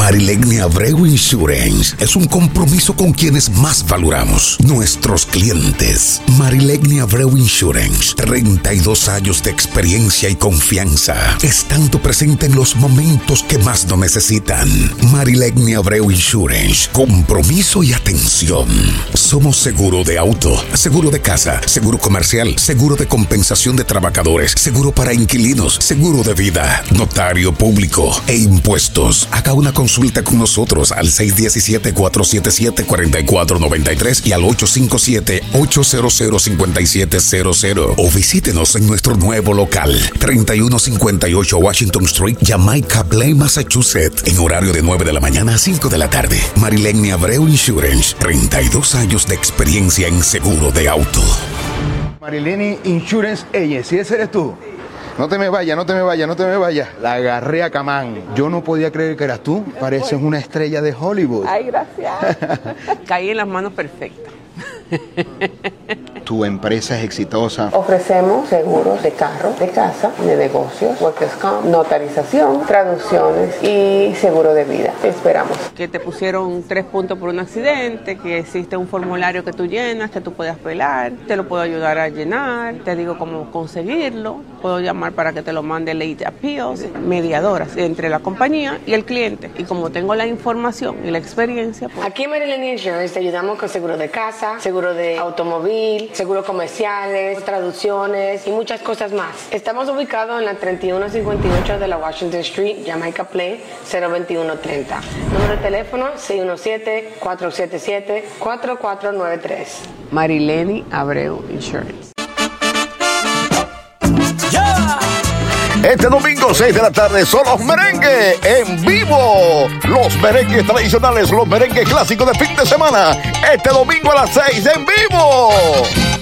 Marilegni Abreu Insurance es un compromiso con quienes más valoramos, nuestros clientes. Marilegni Abreu Insurance, 32 años de experiencia y confianza, estando presente en los momentos que más lo necesitan. Marilegni Abreu Insurance, compromiso y atención. Somos seguro de auto, seguro de casa, seguro comercial, seguro de compensación de trabajadores, seguro para inquilinos, seguro de vida, notario público e impuestos. Haga una consulta con nosotros al 617-477-4493 y al 857-800-5700 o visítenos en nuestro nuevo local, 3158 Washington Street, Jamaica Plain, Massachusetts, en horario de 9 de la mañana a 5 de la tarde. Marilegni Abreu Insurance, 32 años de experiencia en seguro de auto. Marilegni Insurance Agency, ese eres tú. No te me vayas, no te me vayas, no te me vayas. La agarré a Camán. Yo no podía creer que eras tú. Pareces una estrella de Hollywood. Ay, gracias. Caí en las manos perfectas. Tu empresa es exitosa. Ofrecemos seguros de carro, de casa, de negocios, workers' comp, notarización, traducciones y seguro de vida. Te esperamos. Que te pusieron 3 puntos por un accidente, que existe un formulario que tú llenas, que tú puedes apelar, te lo puedo ayudar a llenar, te digo cómo conseguirlo, puedo llamar para que te lo mande Late Appeals, mediadoras entre la compañía y el cliente. Y como tengo la información y la experiencia... Pues... Aquí en Marilegni Insurance te ayudamos con seguro de casa, seguro de automóvil, seguros comerciales, traducciones y muchas cosas más. Estamos ubicados en la 3158 de la Washington Street, Jamaica Plain, 02130. Número de teléfono 617-477-4493. Marilegni Abreu Insurance. Este domingo 6 de la tarde son los merengues en vivo. Los merengues tradicionales, los merengues clásicos de fin de semana. Este domingo a las 6 en vivo.